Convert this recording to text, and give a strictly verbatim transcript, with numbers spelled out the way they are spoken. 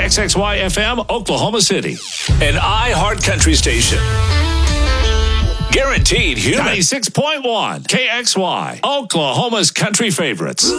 X X Y F M, Oklahoma City. An iHeart Country station. Guaranteed human. ninety-six point one K X Y, Oklahoma's country favorites.